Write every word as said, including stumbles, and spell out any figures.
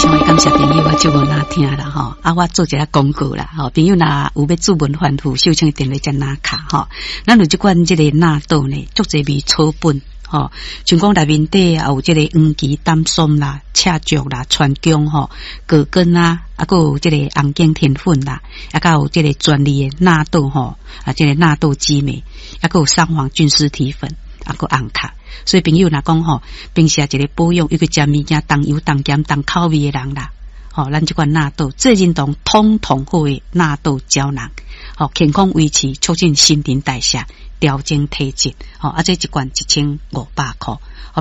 常会感谢朋友我节目哪听啦吼，啊我做一个广告啦吼，朋友若有要注文反复秀清电话才拿卡吼，咱有即款即个纳豆呢，足侪味草本吼，像讲内面底也有即个黄芪、丹松啦、赤竹啦、川芎吼、葛根啊，啊还有即个红景天粉啦，啊还有即个专利的纳豆吼，啊即个纳豆激酶，啊还有三黄菌丝体粉。啊，个红卡，所以朋友若讲吼，平时一个保养，又去食物件重油、重咸、重口味的人啦，吼，咱即款纳豆，这认同统统好的纳豆胶囊，吼，健康维持，促进新陈代谢，调整体质，吼，啊，这一罐一千五百块。